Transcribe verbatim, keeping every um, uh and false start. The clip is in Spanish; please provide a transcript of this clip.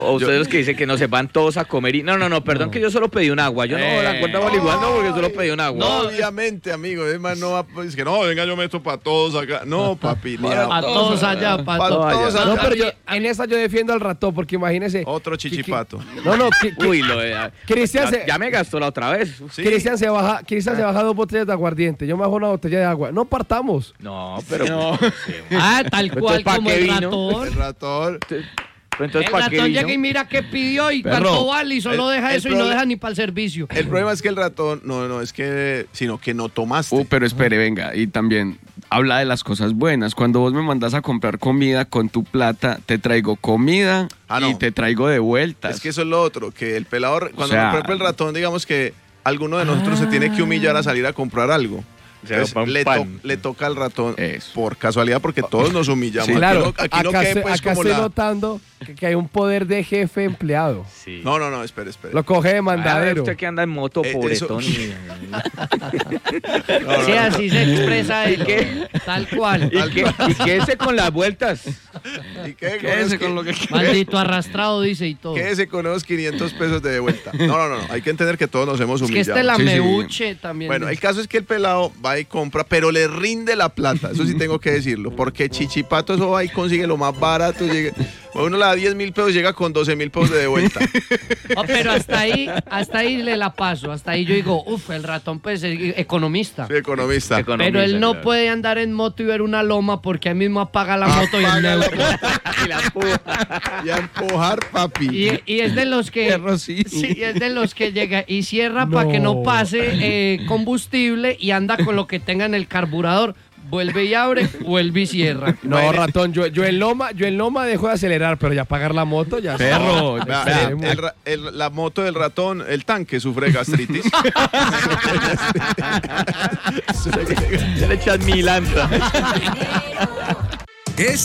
O ustedes los que dicen que no se van todos a comer y... No, no, no, perdón, no. que yo solo pedí un agua. Yo no, eh, la cuenta vale igual, no, porque solo pedí un agua. No, obviamente, amigo. Es más, no va pues, que no, venga, yo meto para todos acá. No, papi. Para pa todos allá, para pa todos allá. allá. No, pero yo, en esa yo defiendo al ratón, porque imagínese. Otro chichipato. Que, que, no, no, que, que, Uy, lo de... Cristian ya, se, ya me gastó la otra vez. ¿Sí? Cristian se baja, Cristian se baja dos botellas de aguardiente. Yo me bajo una botella de agua. No partamos. No, pero... No. Ah, tal cual como el ratón. El ratón. Entonces, el ratón llega y mira qué pidió y Perro, cuánto vale y solo el, deja el eso y no deja ni para el servicio. El problema es que el ratón, no, no, es que, sino que no tomaste. Uh, pero espere, venga, y también habla de las cosas buenas. Cuando vos me mandas a comprar comida con tu plata, te traigo comida ah, no. y te traigo de vueltas. Es que eso es lo otro, que el pelador, cuando o sea, por ejemplo el ratón, digamos que alguno de nosotros ah. se tiene que humillar a salir a comprar algo. Entonces, le, to le toca al ratón Eso. por casualidad porque todos nos humillamos. Sí, claro, aquí no, aquí acá, no quede, se, pues, acá como estoy la... notando que, que hay un poder de jefe empleado. Sí. No, no, no, espere, espere. Lo coge de mandadero. Ah, usted que anda en moto, eh, pobretón. Eso... no, no, sí, así se expresa él. ¿Qué? Tal cual. ¿Y, qué, y quédese con las vueltas. ¿Y qué? Quédese con lo que Maldito arrastrado, dice y todo. Quédese con esos quinientos pesos de vuelta. No, no, no, no. Hay que entender que todos nos hemos humillado. Es que este la sí, meuche sí. también. Bueno, dice. el caso es que el pelado va y compra, pero le rinde la plata. Eso sí tengo que decirlo. Porque Chichipato eso va y consigue lo más barato. Llega, uno le da diez mil pesos, llega con doce mil pesos de vuelta. Oh, pero hasta ahí, hasta ahí le la paso. Hasta ahí yo digo, uff, el ratón pues es economista. Sí, economista. economista. Pero él no claro. puede andar en moto y ver una loma porque ahí mismo apaga la moto y el neutro. Y la empuja. Y a empujar, papi. Y, y es de los que sí, es de los que llega y cierra no. para que no pase eh, combustible y anda con lo que tenga en el carburador. Vuelve y abre, vuelve y cierra. No, ratón, yo, yo en Loma, yo en Loma dejo de acelerar, pero ya pagar la moto ya. Perro, Vea, el, el, el, la moto del ratón, el tanque sufre gastritis. Se le echan mil antas.